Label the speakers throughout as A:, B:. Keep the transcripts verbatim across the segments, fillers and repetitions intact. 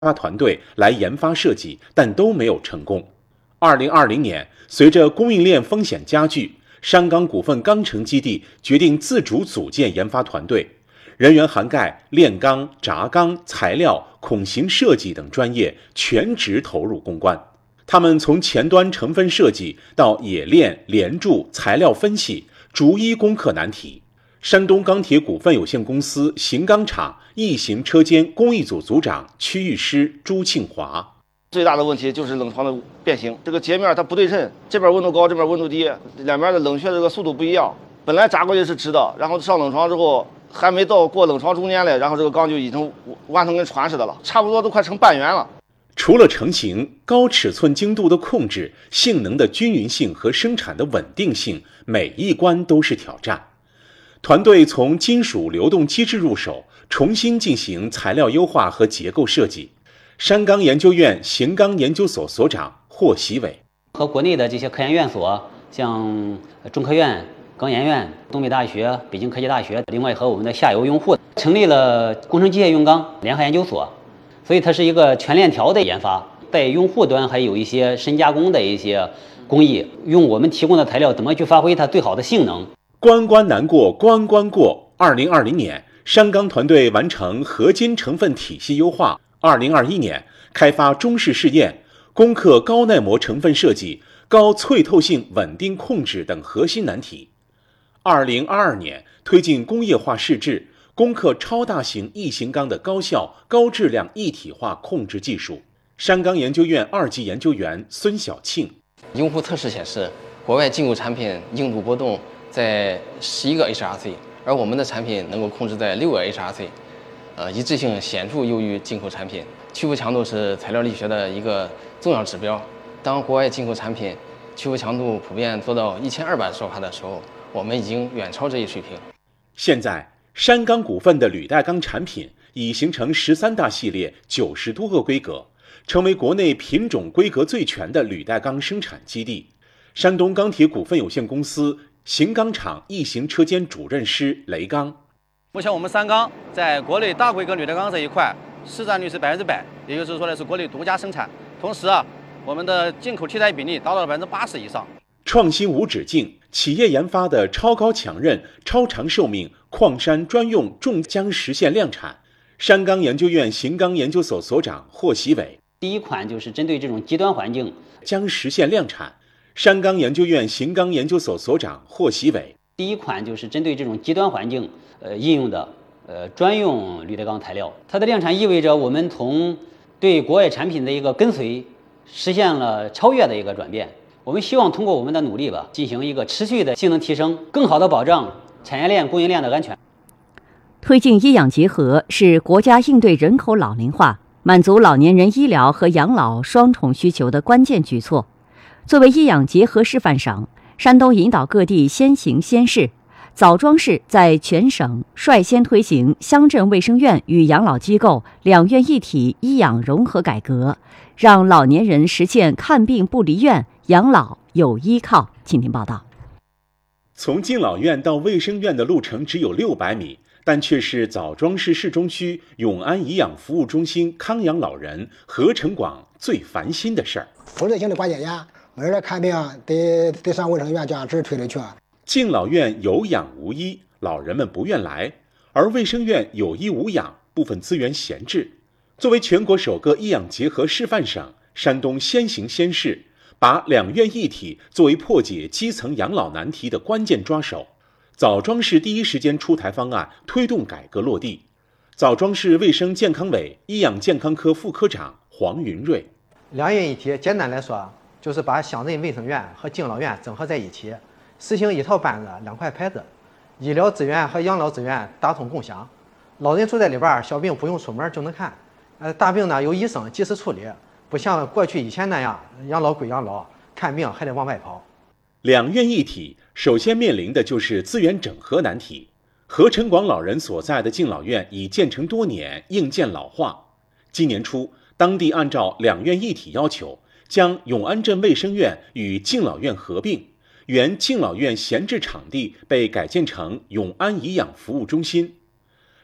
A: 发团队来研发设计，但都没有成功。二零二零年，随着供应链风险加剧，山钢股份钢城基地决定自主组建研发团队，人员涵盖炼钢、轧钢、材料、孔形设计等专业，全职投入攻关。他们从前端成分设计到冶炼、连铸、材料分析，逐一攻克难题。山东钢铁股份有限公司型钢厂异形车间工艺组组长、区域师朱庆华。
B: 最大的问题就是冷床的变形，这个截面它不对称，这边温度高，这边温度低，两边的冷却这个速度不一样。本来炸过去是直的，然后上冷床之后还没到过冷床中间来，然后这个钢就已经弯成跟船似的了，差不多都快成半圆了。
A: 除了成型、高尺寸精度的控制、性能的均匀性和生产的稳定性，每一关都是挑战。团队从金属流动机制入手，重新进行材料优化和结构设计。山钢研究院型钢研究所所长霍习伟
C: 和国内的这些科研院所，像中科院、钢研院、东北大学、北京科技大学，另外和我们的下游用户成立了工程机械用钢联合研究所，所以它是一个全链条的研发，在用户端还有一些深加工的一些工艺，用我们提供的材料怎么去发挥它最好的性能。
A: 关关难过关关过。二零二零年，山钢团队完成合金成分体系优化。二零二一年，开发中式试验，攻克高耐磨成分设计、高脆透性稳定控制等核心难题。二零二二年，推进工业化试制，攻克超大型异形钢的高效、高质量一体化控制技术。山钢研究院二级研究员孙晓庆：
D: 用户测试显示，国外进口产品硬度波动在十一个 H R C， 而我们的产品能够控制在六个 H R C。呃，一致性显著优于进口产品。屈服强度是材料力学的一个重要指标。当国外进口产品屈服强度普遍做到一千二百兆帕的时候，我们已经远超这一水平。
A: 现在，山钢股份的履带钢产品已形成十三大系列、九十多个规格，成为国内品种规格最全的履带钢生产基地。山东钢铁股份有限公司型钢厂异形车间主任师雷刚。
E: 目前我们山钢在国内大规格履带钢这一块市占率是百分之百，也就是说呢是国内独家生产。同时啊，我们的进口替代比例达到了百分之八十以上。
A: 创新无止境，企业研发的超高强韧、超长寿命矿山专用重将实现量产。山钢研究院型钢研究所所长霍习伟：
C: 第一款就是针对这种极端环境
A: 将实现量产。山钢研究院型钢研究所所长霍习伟：
C: 第一款就是针对这种极端环境呃应用的呃专用履带钢材料。它的量产意味着我们从对国外产品的一个跟随实现了超越的一个转变。我们希望通过我们的努力吧，进行一个持续的性能提升，更好的保障产业链供应链的安全。
F: 推进医养结合是国家应对人口老龄化、满足老年人医疗和养老双重需求的关键举措。作为医养结合示范省，山东引导各地先行先试。枣庄市在全省率先推行乡镇卫生院与养老机构两院一体医养融合改革，让老年人实现看病不离院、养老有依靠。请听报道。
A: 从敬老院到卫生院的路程只有六百米，但却是枣庄市市中区永安颐养服务中心康养老人何成广最烦心的事儿。
G: 负责性的挂检验，没人看病得得上卫生院将纸推着去。
A: 敬老院有养无医，老人们不愿来；而卫生院有医无养，部分资源闲置。作为全国首个医养结合示范省，山东先行先试，把两院一体作为破解基层养老难题的关键抓手。枣庄市第一时间出台方案，推动改革落地。枣庄市卫生健康委医养健康科副科长黄云瑞：
H: 两院一体，简单来说，就是把乡镇卫生院和敬老院整合在一起。实行一套班子两块牌子，医疗资源和养老资源打通共享。老人住在里边，小病不用出门就能看，呃，大病呢有医生及时处理，不像过去以前那样，养老归养老，看病还得往外跑。
A: 两院一体首先面临的就是资源整合难题。何成广老人所在的敬老院已建成多年，硬件老化。今年初，当地按照两院一体要求，将永安镇卫生院与敬老院合并。原敬老院闲置场地被改建成永安颐养服务中心。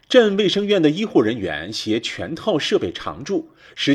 A: 镇卫生院的医护人员携全套设备常驻，实